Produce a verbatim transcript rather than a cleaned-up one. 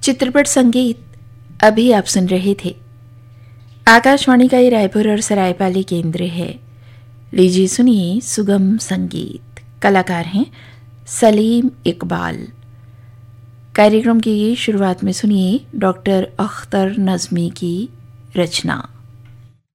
चित्रपट संगीत अभी आप सुन रहे थे। आकाशवाणी का ये रायपुर और सरायपाली केंद्र है। लीजिए सुनिए सुगम संगीत। कलाकार हैं सलीम इकबाल। कार्यक्रम की शुरुआत में सुनिए डॉक्टर अख्तर नज़मी की रचना।